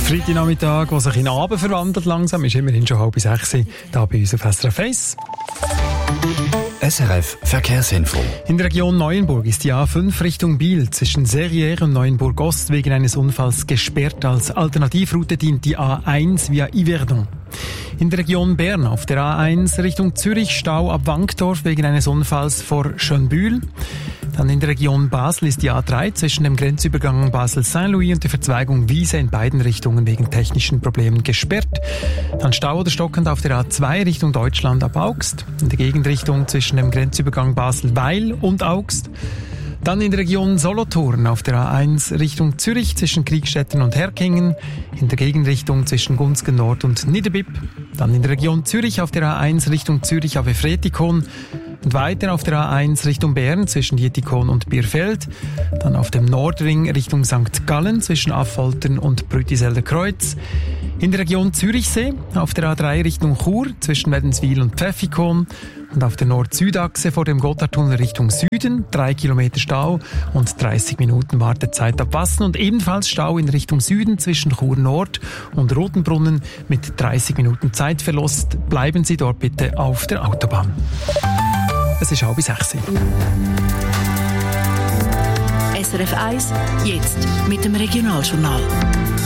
Freitagnachmittag, der sich in den Abend verwandelt langsam, ist immerhin schon 5:30 hier bei uns auf SRF 1. SRF Verkehrsinfo. In der Region Neuenburg ist die A5 Richtung Biel zwischen Serrières und Neuenburg Ost wegen eines Unfalls gesperrt. Als Alternativroute dient die A1 via Yverdon. In der Region Bern auf der A1 Richtung Zürich Stau ab Wankdorf wegen eines Unfalls vor Schönbühl. Dann in der Region Basel ist die A3 zwischen dem Grenzübergang Basel-Saint-Louis und der Verzweigung Wiese in beiden Richtungen wegen technischen Problemen gesperrt. Dann Stau oder stockend auf der A2 Richtung Deutschland ab Augst. In der Gegenrichtung zwischen dem Grenzübergang Basel-Weil und Augst. Dann in der Region Solothurn auf der A1 Richtung Zürich zwischen Kriegstetten und Herkingen, in der Gegenrichtung zwischen Gunzgen Nord und Niederbipp. Dann in der Region Zürich auf der A1 Richtung Zürich auf Efretikon und weiter auf der A1 Richtung Bern zwischen Dietikon und Bierfeld. Dann auf dem Nordring Richtung St. Gallen zwischen Affoltern und Brütiselder Kreuz. In der Region Zürichsee auf der A3 Richtung Chur zwischen Wädenswil und Pfäffikon. Und auf der Nord-Süd-Achse vor dem Gotthardtunnel Richtung Süden 3 Kilometer Stau und 30 Minuten Wartezeit abpassen. Und ebenfalls Stau in Richtung Süden zwischen Chur Nord und Rotenbrunnen mit 30 Minuten Zeitverlust. Bleiben Sie dort bitte auf der Autobahn. Es ist 5:30. SRF 1, jetzt mit dem Regionaljournal.